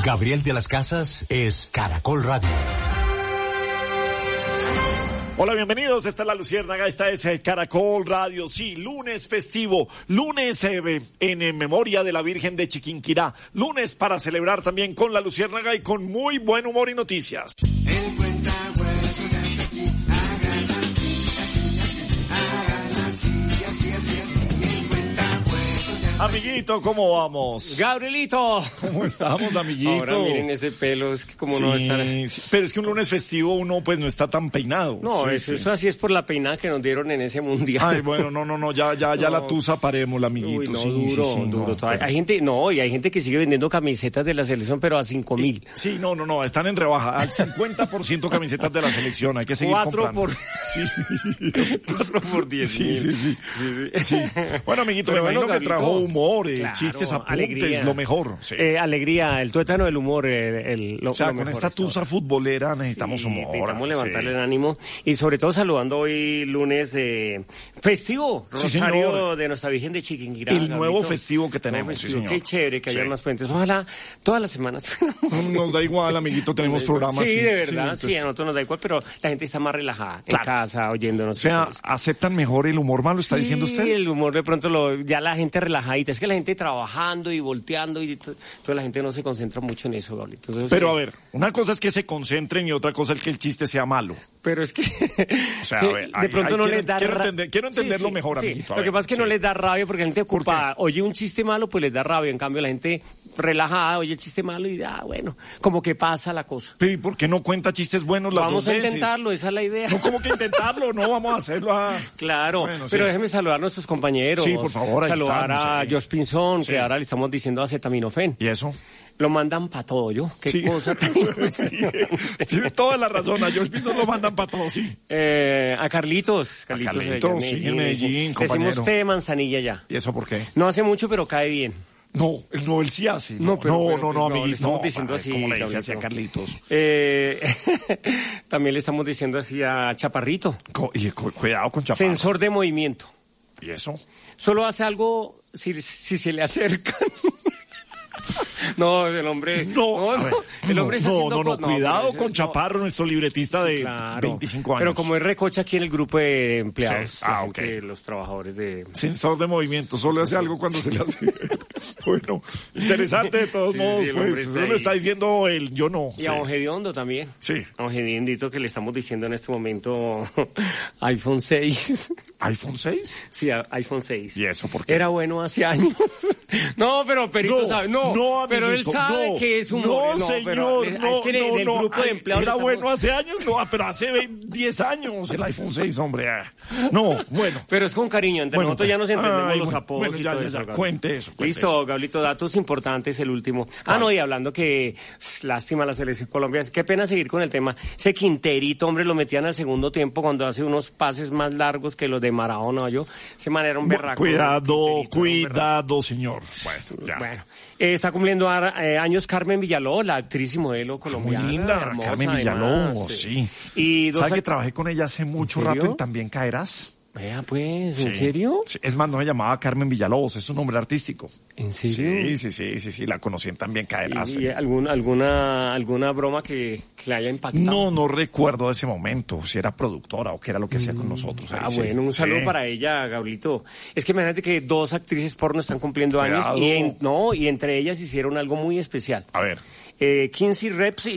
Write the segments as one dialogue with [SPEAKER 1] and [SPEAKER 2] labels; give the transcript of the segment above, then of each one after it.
[SPEAKER 1] Gabriel de las Casas es Caracol Radio.
[SPEAKER 2] Hola, bienvenidos, esta es La Luciérnaga, esta es Caracol Radio, sí, lunes festivo, lunes en memoria de la Virgen de Chiquinquirá, lunes para celebrar también con La Luciérnaga y con muy buen humor y noticias. Amiguito, ¿cómo vamos?
[SPEAKER 3] Gabrielito.
[SPEAKER 2] ¿Cómo estamos, amiguito?
[SPEAKER 3] Ahora miren ese pelo, es que como
[SPEAKER 2] sí,
[SPEAKER 3] no estar...
[SPEAKER 2] Sí, pero es que un lunes festivo uno pues no está tan peinado.
[SPEAKER 3] No,
[SPEAKER 2] sí,
[SPEAKER 3] eso así es por la peinada que nos dieron en ese mundial.
[SPEAKER 2] Ay, bueno, no, ya no, la tusa parémosla, amiguito.
[SPEAKER 3] Uy, no,
[SPEAKER 2] sí,
[SPEAKER 3] duro.
[SPEAKER 2] No,
[SPEAKER 3] hay gente, y hay gente que sigue vendiendo camisetas de la selección, pero a 5,000.
[SPEAKER 2] Sí, no, están en rebaja, al 50% camisetas de la selección, hay que seguir
[SPEAKER 3] 4
[SPEAKER 2] comprando.
[SPEAKER 3] Sí. 4 por 10,000.
[SPEAKER 2] Sí. Bueno, amiguito,
[SPEAKER 3] pero
[SPEAKER 2] me imagino que trajo humor,
[SPEAKER 3] claro,
[SPEAKER 2] chistes, apuntes,
[SPEAKER 3] alegría.
[SPEAKER 2] lo mejor. Sí.
[SPEAKER 3] Alegría, el tuétano del humor,
[SPEAKER 2] o sea, con esta tusa futbolera necesitamos humor.
[SPEAKER 3] Necesitamos levantarle el ánimo y sobre todo saludando hoy lunes festivo, rosario de nuestra Virgen de Chiquinquirá.
[SPEAKER 2] El nuevo festivo que tenemos, sí, señor.
[SPEAKER 3] Qué chévere que haya más puentes. Ojalá todas las semanas.
[SPEAKER 2] Nos da igual, amiguito, tenemos programas.
[SPEAKER 3] Sí, de verdad, sí, a nosotros nos da igual, pero la gente está más relajada en casa, oyéndonos.
[SPEAKER 2] O sea, ¿aceptan mejor el humor malo, está diciendo usted?
[SPEAKER 3] Sí, el humor de pronto ya la gente relajadita. Es que la gente trabajando y volteando y entonces la gente no se concentra mucho en eso, Gabrielito.
[SPEAKER 2] Pero a ver, una cosa es que se concentren y otra cosa es que el chiste sea malo.
[SPEAKER 3] Pero es que
[SPEAKER 2] o sea, a ver,
[SPEAKER 3] de pronto no les da
[SPEAKER 2] quiero entenderlo mejor, amiguito.
[SPEAKER 3] Lo que pasa es que no les da rabia porque la gente ocupada oye un chiste malo, pues les da rabia. En cambio, la gente relajada oye el chiste malo y bueno, como que pasa la cosa.
[SPEAKER 2] Pero ¿y por qué no cuenta chistes buenos las dos veces?
[SPEAKER 3] Vamos a intentarlo, esa es la idea.
[SPEAKER 2] No, ¿cómo que intentarlo? No, vamos a hacerlo.
[SPEAKER 3] Claro, bueno, pero déjeme saludar a nuestros compañeros.
[SPEAKER 2] Sí, por favor.
[SPEAKER 3] Saludar a George Pinzón, que ahora le estamos diciendo acetaminofén.
[SPEAKER 2] ¿Y eso?
[SPEAKER 3] Lo mandan para todo, ¿yo? Qué cosa tan
[SPEAKER 2] Tiene toda la razón, a George Pinzón lo mandan para todo, sí.
[SPEAKER 3] A Carlitos.
[SPEAKER 2] Carlitos, sí, en Medellín, compañero.
[SPEAKER 3] Hacemos té de manzanilla ya.
[SPEAKER 2] ¿Y eso por qué?
[SPEAKER 3] No hace mucho, pero cae bien.
[SPEAKER 2] No, él sí hace. No, amiguito.
[SPEAKER 3] Le estamos diciendo así.
[SPEAKER 2] ¿Cómo le dice así a Carlitos?
[SPEAKER 3] También le estamos diciendo así a Chaparrito.
[SPEAKER 2] Cuidado con Chaparro.
[SPEAKER 3] Sensor de movimiento.
[SPEAKER 2] ¿Y eso?
[SPEAKER 3] Solo hace algo si se le acercan. No, el hombre. El hombre está haciendo cosas.
[SPEAKER 2] Cuidado con Chaparro, nuestro libretista de 25 años.
[SPEAKER 3] Pero como es recocha aquí en el grupo de empleados,
[SPEAKER 2] sí.
[SPEAKER 3] Los trabajadores de.
[SPEAKER 2] Sensor de movimiento, solo hace algo cuando se le hace. Bueno, interesante de todos modos, pues. Eso lo está diciendo él, yo no.
[SPEAKER 3] Y a Ongediondo también.
[SPEAKER 2] Sí.
[SPEAKER 3] A Ongediondito que le estamos diciendo en este momento iPhone 6.
[SPEAKER 2] ¿iPhone 6?
[SPEAKER 3] Sí, iPhone 6.
[SPEAKER 2] ¿Y eso por qué?
[SPEAKER 3] Era bueno hace años. No, pero Perito sabe. No, pero él sabe que es un
[SPEAKER 2] No, señor,
[SPEAKER 3] es que en el grupo de empleados
[SPEAKER 2] era bueno hace años, pero hace 10 años el iPhone 6, hombre. No, bueno.
[SPEAKER 3] Pero es con cariño, entre nosotros ya nos entendemos los apodos y todo eso.
[SPEAKER 2] Cuente eso.
[SPEAKER 3] Listo, Gablito, datos importantes, el último. Y hablando que lástima la selección colombiana, qué pena seguir con el tema. Ese Quinterito, hombre, lo metían al segundo tiempo cuando hace unos pases más largos que los de Maradona, ese man era un berraco.
[SPEAKER 2] Cuidado, señor.
[SPEAKER 3] Bueno. Está cumpliendo años Carmen Villaló, la actriz y modelo colombiana.
[SPEAKER 2] Muy linda, hermosa, Carmen Villaló, sí.
[SPEAKER 3] Y
[SPEAKER 2] ¿sabes que trabajé con ella hace mucho rato en También Caerás?
[SPEAKER 3] Vea, pues, ¿en serio?
[SPEAKER 2] Sí, es más, no se llamaba Carmen Villalobos, es su nombre artístico.
[SPEAKER 3] ¿En serio?
[SPEAKER 2] Sí, la conocí en También Caerás.
[SPEAKER 3] ¿Y alguna broma que le haya impactado?
[SPEAKER 2] No recuerdo de ese momento, si era productora o qué era lo que hacía con nosotros.
[SPEAKER 3] Bueno, un saludo para ella, Gablito. Es que imagínate que 2 actrices porno están cumpliendo años y entre ellas hicieron algo muy especial.
[SPEAKER 2] A ver.
[SPEAKER 3] Kinsey Reps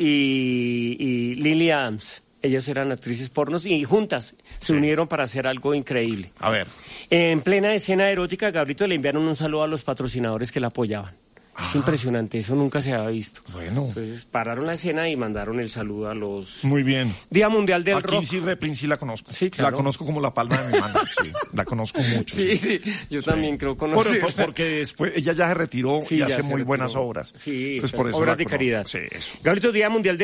[SPEAKER 3] y Lily Adams. Ellas eran actrices pornos y juntas se unieron para hacer algo increíble.
[SPEAKER 2] A ver.
[SPEAKER 3] En plena escena erótica, Gabrito, le enviaron un saludo a los patrocinadores que la apoyaban. Es impresionante, eso nunca se había visto.
[SPEAKER 2] Bueno.
[SPEAKER 3] Entonces pararon la escena y mandaron el saludo a los...
[SPEAKER 2] Muy bien.
[SPEAKER 3] Día Mundial del Rock.
[SPEAKER 2] Kinsey Reprin sí la conozco.
[SPEAKER 3] Sí, claro.
[SPEAKER 2] La conozco como la palma de mi mano, sí. La conozco mucho.
[SPEAKER 3] Sí. Yo también creo conocer.
[SPEAKER 2] Porque después ella ya se retiró y hace muy buenas obras.
[SPEAKER 3] Sí,
[SPEAKER 2] entonces, por eso
[SPEAKER 3] obras de caridad.
[SPEAKER 2] Sí, eso.
[SPEAKER 3] Gabrito, Día Mundial del